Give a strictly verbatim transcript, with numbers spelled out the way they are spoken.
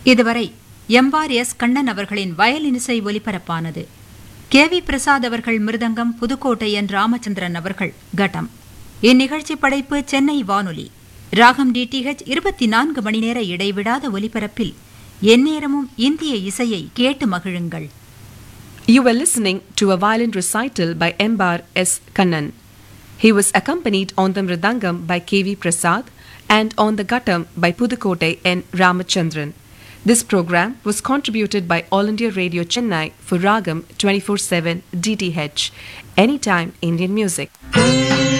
இதுவரை எம்பார் எஸ் கண்ணன் அவர்களின் வயலினிசை ஒலிபரப்பானது. K V Prasad அவர்கள் மிருதங்கம், புதுக்கோட்டை என் ராமச்சந்திரன் அவர்கள் கட்டம். இந்நிகழ்ச்சி படைப்பு சென்னை வானொலி. ராகம் டிடிஹெச் இருபத்தி நான்கு மணி நேர இடைவிடாத ஒலிபரப்பில் எந்நேரமும் இந்திய இசையை கேட்டு மகிழுங்கள். You were listening to a violin recital by Embar S. Kannan. He was accompanied on the mridangam by K V Prasad and on the guttam by Pudukkottai N. Ramachandran. This program was contributed by All India Radio Chennai for Ragam twenty-four seven D T H. Anytime Indian music.